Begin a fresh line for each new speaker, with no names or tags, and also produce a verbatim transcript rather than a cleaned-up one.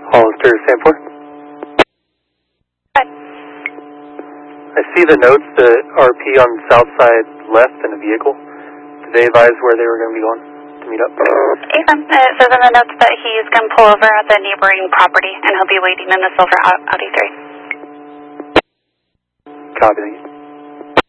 Hollister, Sanford.
Hi.
I see the notes, the R P on the south side left in a vehicle. Did they advise where they were going to be going to meet up?
Ethan, it says in the notes that he's going to pull over at the neighboring property and he'll be waiting in the silver Audi three.
Copy.